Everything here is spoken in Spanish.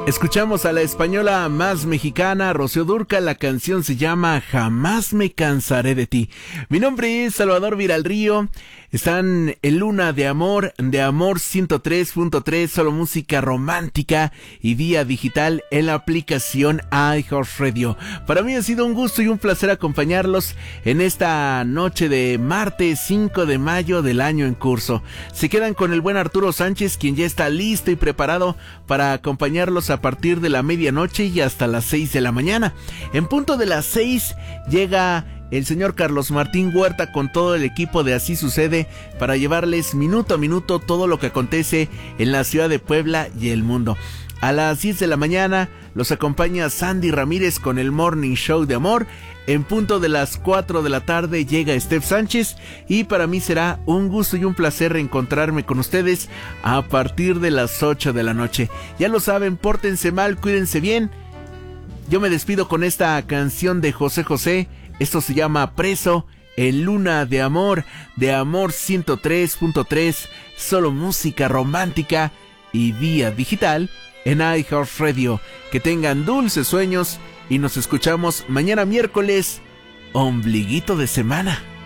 Escuchamos a la española más mexicana, Rocío Dúrcal. La canción se llama Jamás me cansaré de ti. Mi nombre es Salvador Viralrío. Están en Luna de Amor 103.3, solo música romántica y vía digital en la aplicación iHeartRadio. Para mí ha sido un gusto y un placer acompañarlos en esta noche de martes 5 de mayo del año en curso. Se quedan con el buen Arturo Sánchez, quien ya está listo y preparado para acompañarlos a partir de la medianoche y hasta las 6 de la mañana. En punto de las 6 llega el señor Carlos Martín Huerta con todo el equipo de Así Sucede para llevarles minuto a minuto todo lo que acontece en la ciudad de Puebla y el mundo. A las 10 de la mañana los acompaña Sandy Ramírez con el Morning Show de Amor. En punto de las 4 de la tarde llega Steph Sánchez y para mí será un gusto y un placer reencontrarme con ustedes a partir de las 8 de la noche. Ya lo saben, pórtense mal, cuídense bien. Yo me despido con esta canción de José José. Esto se llama Preso, en Luna de Amor 103.3, solo música romántica y vía digital en iHeartRadio. Que tengan dulces sueños y nos escuchamos mañana miércoles, ombliguito de semana.